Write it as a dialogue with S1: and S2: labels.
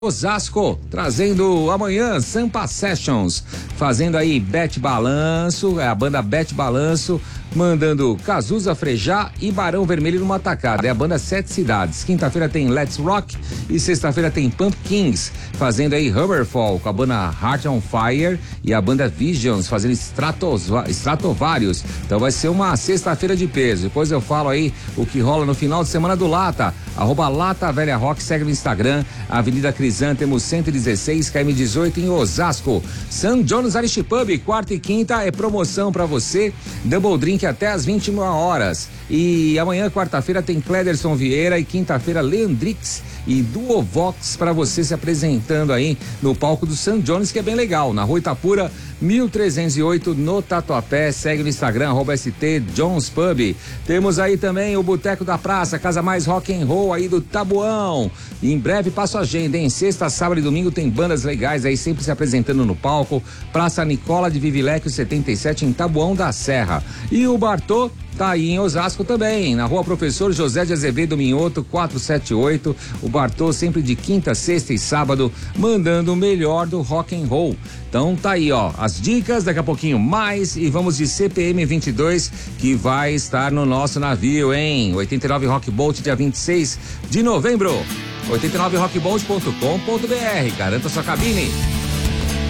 S1: Osasco, trazendo amanhã Sampa Sessions, fazendo aí Bet Balanço, a banda Bet Balanço, mandando Cazuza, Frejá e Barão Vermelho numa tacada. É a banda Sete Cidades. Quinta-feira tem Let's Rock e sexta-feira tem Pumpkins, fazendo aí Hammerfall com a banda Heart on Fire e a banda Visions fazendo Stratovarius. Então vai ser uma sexta-feira de peso. Depois eu falo aí o que rola no final de semana do Lata. @Lata Velha Rock, segue no Instagram, Avenida Crisântemos 116, KM 18 em Osasco. St. John's Irish Pub, quarta e quinta é promoção pra você, Double Drink até às 21 horas. E amanhã, quarta-feira, tem Clederson Vieira e quinta-feira, Leandrix e Duovox pra você se apresentando aí no palco do St. John's, que é bem legal, na Rua Itapura 1308, no Tatuapé. Segue no Instagram, @ST John's Pub. Temos aí também o Boteco da Praça, casa mais rock and roll aí do Tabuão. E em breve passo a agenda, hein? Sexta, sábado e domingo tem bandas legais aí sempre se apresentando no palco. Praça Nicola de Vivilecchio 77 em Tabuão da Serra. E o Bartô tá aí em Osasco também, na Rua Professor José de Azevedo Minhoto 478. O Bartô sempre de quinta, sexta e sábado, mandando o melhor do rock and roll. Então tá aí, ó, as dicas, daqui a pouquinho mais, e vamos de CPM 22, que vai estar no nosso navio, hein? 89 Rock Boat, dia 26 de novembro. 89rockboat.com.br, garanta sua cabine.